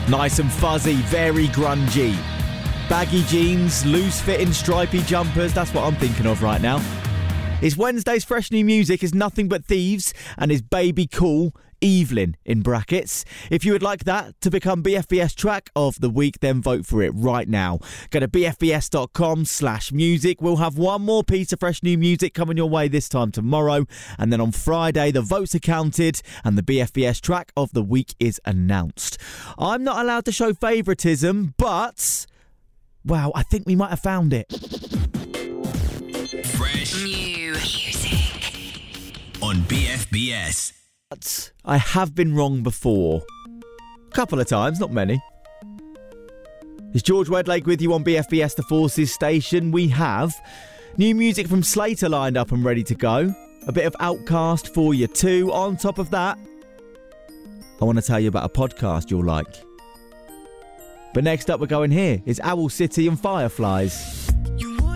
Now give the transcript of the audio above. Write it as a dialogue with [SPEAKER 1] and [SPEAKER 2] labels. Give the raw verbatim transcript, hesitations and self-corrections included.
[SPEAKER 1] Nice and fuzzy, very grungy. Baggy jeans, loose-fitting stripy jumpers, that's what I'm thinking of right now. His Wednesday's fresh new music is Nothing But Thieves and his baby cool, Evelyn, in brackets. If you would like that to become B F B S track of the week, then vote for it right now. Go to b f b s dot com slash music. We'll have one more piece of fresh new music coming your way this time tomorrow. And then on Friday, the votes are counted and the B F B S track of the week is announced. I'm not allowed to show favouritism, but... wow, I think we might have found it.
[SPEAKER 2] Fresh new music on B F B S.
[SPEAKER 1] But I have been wrong before. A couple of times, not many. Is George Wedlake with you on B F B S, the Forces station? We have new music from Slater lined up and ready to go. A bit of Outcast for you too. On top of that, I want to tell you about a podcast you'll like. But next up we're going here is Owl City and Fireflies.